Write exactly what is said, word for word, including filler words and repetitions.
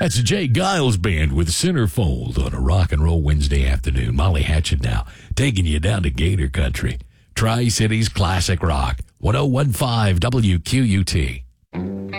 That's the Jay Giles Band with Centerfold on a rock and roll Wednesday afternoon. Molly Hatchet now, taking you down to Gator Country. Tri-Cities Classic Rock, one oh one point five W Q U T.